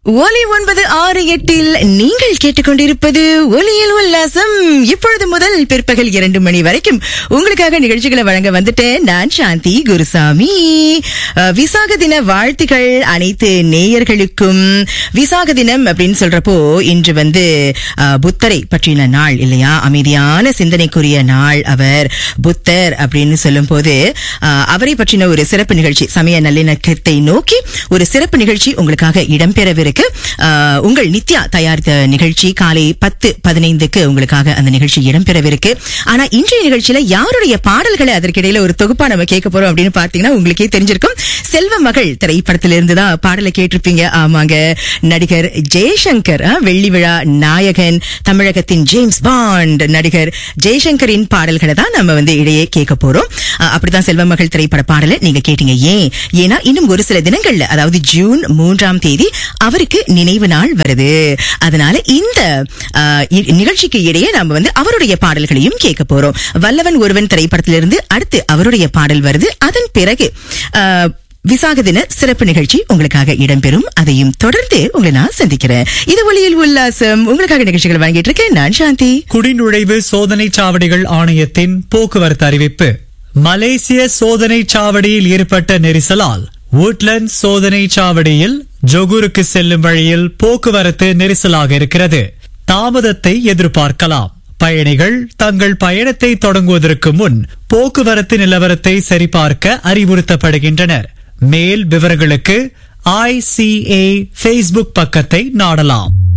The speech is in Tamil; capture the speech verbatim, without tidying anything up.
ஒலி ஒன்பது ஆறு எட்டில் நீங்கள் கேட்டுக்கொண்டிருப்பது ஒலியில் உல்லாசம். இப்பொழுது முதல் பிற்பகல் இரண்டு மணி வரைக்கும் உங்களுக்காக நிகழ்ச்சிகளை வழங்க வந்துட்டேன். நான் சாந்தி குருசாமி. அஹ், விசாக தின வாழ்த்துகள் அனைத்து நேயர்களுக்கும். விசாக தினம் அப்படின்னு சொல்றப்போ இன்று வந்து அஹ், புத்தரை பற்றின நாள் இல்லையா? அமைதியான சிந்தனைக்குரிய நாள் அவர். புத்தர் அப்படின்னு சொல்லும் போது அஹ், அவரை பற்றின ஒரு சிறப்பு நிகழ்ச்சி, சமய நல்லிணக்கத்தை நோக்கி ஒரு சிறப்பு நிகழ்ச்சி உங்களுக்காக இடம்பெறவிருக்கு. Uh, உங்கள் நித்யா தயாரித்த நிகழ்ச்சி காலை பத்து பதினைந்துக்கு உங்களுக்காக அந்த நிகழ்ச்சி இடம்பெறவிருக்கு. ஆனா இன்றைய நிகழ்ச்சியில யாருடைய பாடல்களை அதற்கிடையில ஒரு தொகுப்பா நம்ம கேட்க போறோம் அப்படின்னு பாத்தீங்கன்னா உங்களுக்கே தெரிஞ்சிருக்கும். செல்வ மகள் திரைப்படத்திலிருந்து தான் பாடலை கேட்டிருப்பீங்க. ஆமாங்க, நடிகர் ஜெய்சங்கர், வெள்ளி விழா நாயகன், தமிழகத்தின் ஜேம்ஸ் பாண்ட் நடிகர் ஜெய்சங்கரின் பாடல்களை தான் நம்ம வந்து இடையே கேட்க போறோம். அப்படித்தான் செல்வ மகள் திரைப்பட பாடலை நீங்க கேட்டீங்க. ஏன் ஏன்னா இன்னும் ஒரு சில தினங்கள்ல, அதாவது ஜூன் மூன்றாம் தேதி அவருக்கு நினைவு நாள் வருது. அதனால இந்த நிகழ்ச்சிக்கு இடையே நாம வந்து அவருடைய பாடல்களையும் கேட்க போறோம். வல்லவன் ஒருவன் திரைப்படத்திலிருந்து அடுத்து அவருடைய பாடல் வருது. அதன் பிறகு விசாக தின சிறப்பு நிகழ்ச்சி உங்களுக்காக இடம்பெறும். அதையும் தொடர்ந்து உங்களை நான் சந்திக்கிறேன். இது ஒலியில் உல்லாசம். உங்களுக்காக நிகழ்ச்சிகள் வாங்கிட்டு இருக்கேன். நான் சாந்தி. குடிநுழைவு சோதனை சாவடிகள் ஆணையத்தின் போக்குவரத்து அறிவிப்பு. மலேசிய சோதனை சாவடியில் ஏற்பட்ட நெரிசலால் woodlands சோதனை சாவடியில் ஜொகூருக்கு செல்லும் வழியில் போக்குவரத்து நெரிசலாக இருக்கிறது. தாமதத்தை எதிர்பார்க்கலாம். பயணிகள் தங்கள் பயணத்தை தொடங்குவதற்கு முன் போக்குவரத்து நிலவரத்தை சரிபார்க்க அறிவுறுத்தப்படுகின்றனர். மேல் விவரங்களுக்கு ஐ சி ஏ Facebook பக்கத்தை நாடலாம்.